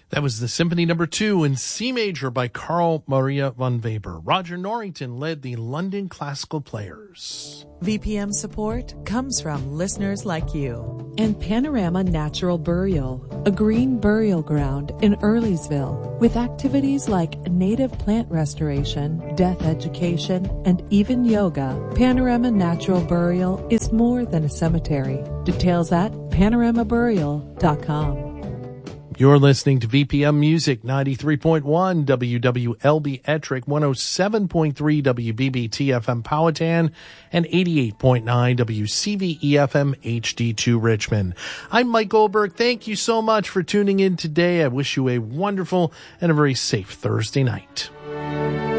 That was the Symphony No. 2 in C major by Carl Maria von Weber. Roger Norrington led the London Classical Players. VPM support comes from listeners like you and Panorama Natural Burial, a green burial ground in Earlysville with activities like native plant restoration, death education, and even yoga. Panorama Natural Burial is more than a cemetery. Details at panoramaburial.com. You're listening to VPM Music 93.1 WWLB Ettrick, 107.3 WBBT FM Powhatan, and 88.9 WCVE FM HD2 Richmond. I'm Mike Goldberg. Thank you so much for tuning in today. I wish you a wonderful and a very safe Thursday night.